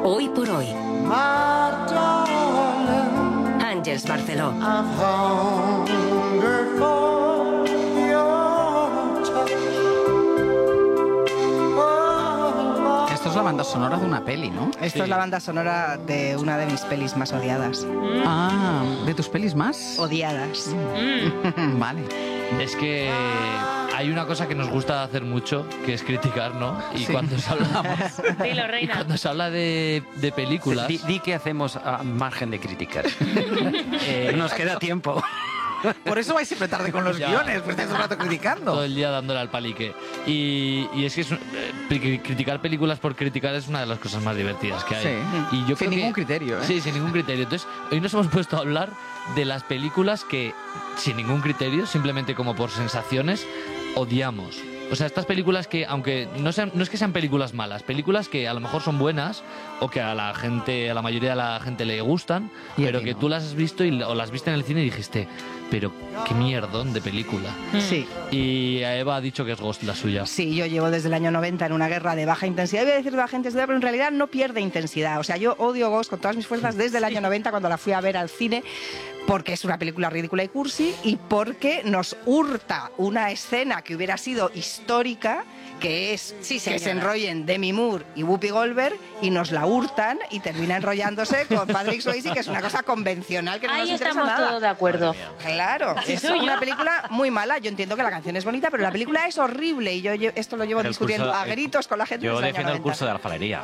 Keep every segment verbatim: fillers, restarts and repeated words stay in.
Hoy por hoy. Àngels Barceló. Esto es la banda sonora de una peli, ¿no? Esto Sí. es la banda sonora de una de mis pelis más odiadas. Ah, ¿de tus pelis más? Odiadas. Vale. Es que hay una cosa que nos gusta hacer mucho, que es criticar, ¿no? Y Sí. cuando se hablamos, Dilo, y reina. cuando se habla de, de películas, Di, di que hacemos a margen de criticar. Eh, nos queda tiempo. Por eso vais siempre tarde con los Ya. guiones, pues estáis un rato todo criticando. el día dándole al palique. Y, y es que es un- eh, cri- criticar películas por criticar es una de las cosas más divertidas que hay. Sí. Y yo Sin creo ningún que- criterio, ¿eh? Sí, sin ningún criterio. Entonces, hoy nos hemos puesto a hablar de las películas que, sin ningún criterio, simplemente como por sensaciones, odiamos. O sea, estas películas que, aunque no sean, no es que sean películas malas, películas que a lo mejor son buenas o que a la gente, a la mayoría de la gente le gustan, Y a pero ti que no. tú las has visto y, o las viste en el cine y dijiste, pero qué mierdón de película. Sí. Y a Eva ha dicho que es Ghost la suya. Sí, yo llevo desde el año noventa en una guerra de baja intensidad. Voy a decir de baja intensidad, pero en realidad no pierde intensidad. O sea, yo odio Ghost con todas mis fuerzas desde el año noventa cuando la fui a ver al cine, porque es una película ridícula y cursi y porque nos hurta una escena que hubiera sido histórica, que es Sí, que señora. se enrollen Demi Moore y Whoopi Goldberg y nos la hurtan y termina enrollándose con Patrick Swayze, que es una cosa convencional que no Ahí nos interesa estamos nada. todos de acuerdo. Claro, Así es soy yo. una película muy mala. Yo entiendo que la canción es bonita, pero la película es horrible y yo lle- esto lo llevo Pero el discutiendo curso- a gritos con la gente. Yo desde el año defiendo el noventa. curso de alfarería.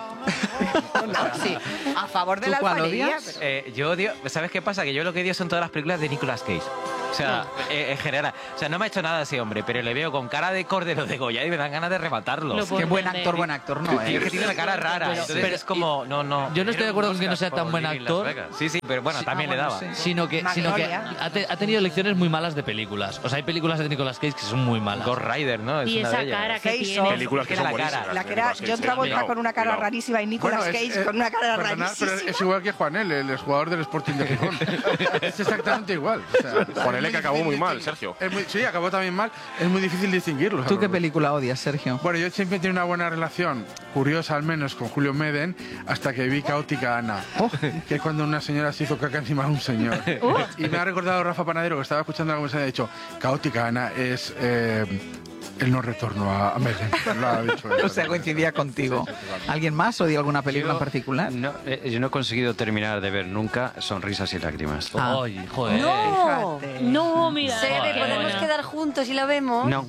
No, sí, a favor de ¿Tú la cuál alfarería. odias? pero- Eh, yo odio, ¿sabes qué pasa? Que yo lo que odio son todas las películas de Nicolas Cage. O sea, eh, en general. O sea, no me ha hecho nada ese hombre, pero le veo con cara de cordero de Goya y me dan ganas de rematarlo. Lo puedo Qué buen entender. actor, buen actor, no, Tío, ¿eh? que tiene la cara rara. Pero- entonces pero- es como, no, no. Yo no estoy de acuerdo con que no sea tan buen Living Las actor. Vegas. Sí, sí, pero bueno, también ah, le bueno, daba. sí. Sino que, sino que Magnolia. ha, te- ha tenido lecciones muy malas de películas. O sea, hay películas de Nicolas Cage que son muy malas. Ghost Rider, ¿no? Es Y una esa de ellas. cara que Face tiene. Off. Películas que Es son la buenísimas. cara. La las que de era Nicolas Cage, John Travolta cuidado, con una cara cuidado. rarísima y Nicolas Bueno, es- Cage eh, con una cara perdonad, rarísima. pero es igual que Juan L, el jugador del Sporting de Gijón. Es exactamente igual. O sea, Juan es L, muy que acabó muy difícil mal, distinguir- Sergio. es muy- sí, acabó también mal. Es muy difícil distinguirlos. ¿Tú qué Álvaro. película odias, Sergio? Bueno, yo siempre he tenido una buena relación, curiosa al menos, con Julio Meden, hasta que vi Caótica Ana, que es cuando una señora se hizo caca encima de un señor. Y me ha recordado Rafa Panadero, que estaba escuchando la conversación, y ha dicho, Caótica Ana es eh, el no retorno a, a Meden. Lo ha dicho él. O sea, coincidía contigo. ¿Alguien más odia alguna película Yo- en particular? No, eh, yo no he conseguido terminar de ver nunca Sonrisas y Lágrimas. Ah. Ay, joder. No. Fíjate. No, mira. Sebe, qué podemos buena. quedar juntos y la vemos. No.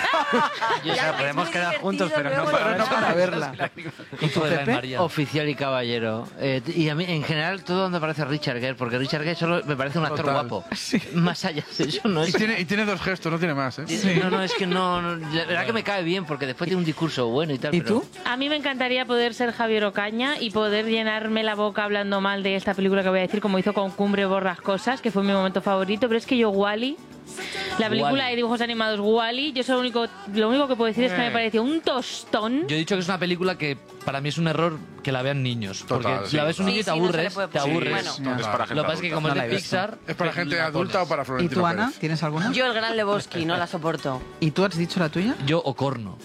O sea, es podemos muy quedar divertido juntos, pero no luego para lo ver No para verla. ¿Y tú, Pepe? María? Oficial y caballero. Eh, y a mí, en general, todo donde aparece Richard Gere, porque Richard Gere solo me parece un actor Total. guapo. Más allá de eso, no Y es. tiene, y tiene dos gestos, no tiene más, ¿eh? No, no, es que no, no. La verdad que me cae bien, porque después tiene un discurso bueno y tal. ¿Y pero- tú? A mí me encantaría poder ser Javier Ocaña y poder llenarme la boca hablando mal de esta película que voy a decir, como hizo con Cumbre Borrascosas, que fue mi momento favorito, pero es que yo Wall-E, la película Wall-E. de dibujos animados Wall-E, yo lo único, lo único que puedo decir es que me Eh. pareció un tostón. Yo he dicho que es una película que para mí es un error que la vean niños. Total, porque sí, la ves un total. niño y te Sí, sí, no se le aburres. puede te poner. aburres. Bueno. Es para gente Lo que pasa es que como No es la de he visto. Pixar... ¿Es para gente la adulta pones. o para ¿Y Florentino tú, Ana? Pérez? ¿Tienes alguna? Yo el Gran Lebowski, no la soporto. ¿Y tú has dicho la tuya? Yo, Ocorno.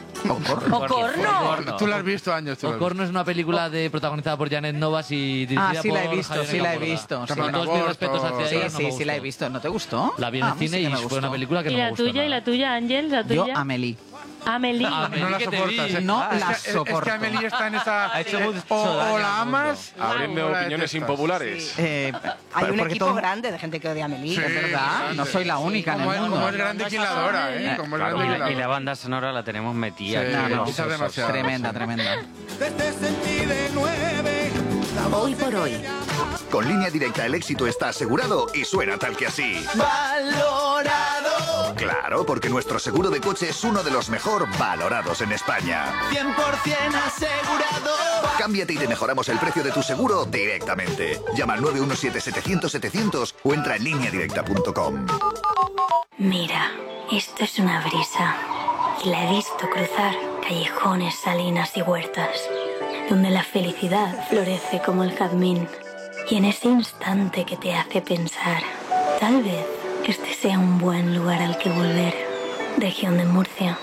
¡Ocorno! Tú la has visto años, tú la has Ocorno es una película de, protagonizada por Janet Novas y dirigida Ah, sí la he por visto, Javier sí la he Laporta. visto. Con sí. Con todos mis aborto. respetos hacia Sí, ella, no sí, me sí la he gustó. visto. ¿No te gustó? La vi en Ah, el a mí sí cine que y me fue gustó. una película que ¿Y no me la gustó tuya? ¿Y nada. la tuya, Ángel? ¿La Yo, tuya? Amelie. Amelie. Amelie, No la que te soportas, vi. ¿eh? No Es la que- es- Es soporto. que Amelie está en esa... Ha hecho eh, mucho o, daño o al la mundo. amas... Abriendo o la opiniones detestas. impopulares. Eh, Hay un porque equipo todo- grande de gente que odia a Amelie. Sí, es verdad. ¿Verdad? grande. No soy la única en Como, el es- mundo. como es grande quien la adora, ¿eh? Como es Claro, grande y, quien la, la y la adora. banda sonora la tenemos metida. Sí, aquí, No, no, ¿no? esa es demasiado. Tremenda, tremenda. Hoy por hoy. Con Línea Directa el éxito está asegurado y suena tal que así. ¡Valorado! Claro, porque nuestro seguro de coche es uno de los mejor valorados en España. cien por ciento asegurado. Cámbiate y te mejoramos el precio de tu seguro directamente. Llama al nueve uno siete setecientos setecientos o entra en línea directa punto com. Mira, esto es una brisa y la he visto cruzar callejones, salinas y huertas, donde la felicidad florece como el jazmín. Y en ese instante que te hace pensar, tal vez este sea un buen lugar al que volver. Región de Murcia,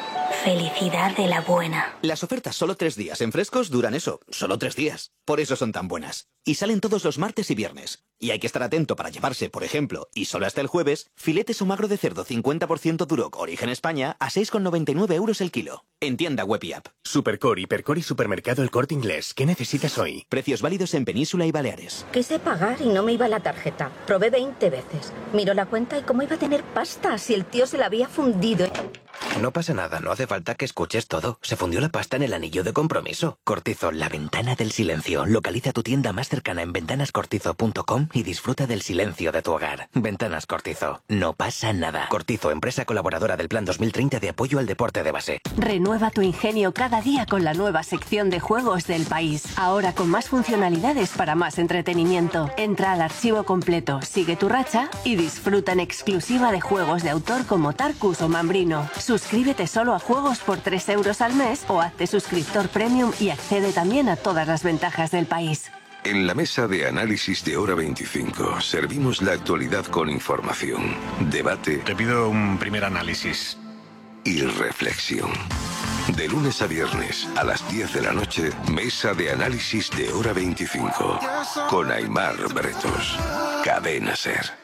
felicidad de la buena. Las ofertas solo tres días en Frescos duran eso, solo tres días. Por eso son tan buenas. Y salen todos los martes y viernes. Y hay que estar atento para llevarse, por ejemplo, y solo hasta el jueves, filete o magro de cerdo cincuenta por ciento Duroc Origen España a seis con noventa y nueve euros el kilo. En tienda web y app. Supercore, Hipercore y Supermercado El Corte Inglés. ¿Qué necesitas hoy? Precios válidos en Península y Baleares. Quise pagar y no me iba la tarjeta. Probé veinte veces. Miro la cuenta y cómo iba a tener pasta si el tío se la había fundido. No pasa nada, no hace falta que escuches todo. Se fundió la pasta en el anillo de compromiso. Cortizo, la ventana del silencio. Localiza tu tienda más cercana en ventanas cortizo punto com y disfruta del silencio de tu hogar. Ventanas Cortizo. No pasa nada. Cortizo, empresa colaboradora del Plan dos mil treinta de apoyo al deporte de base. Renueva tu ingenio cada día con la nueva sección de juegos del país. Ahora con más funcionalidades para más entretenimiento. Entra al archivo completo, sigue tu racha y disfruta en exclusiva de juegos de autor como Tarkus o Mambrino. Suscríbete solo a juegos por tres euros al mes o hazte suscriptor premium y accede también a todas las ventajas del país. En la mesa de análisis de Hora veinticinco servimos la actualidad con información, debate... Te pido un primer análisis. Y reflexión. De lunes a viernes a las diez de la noche, mesa de análisis de Hora veinticinco. Con Aimar Bretos. Cadena Ser.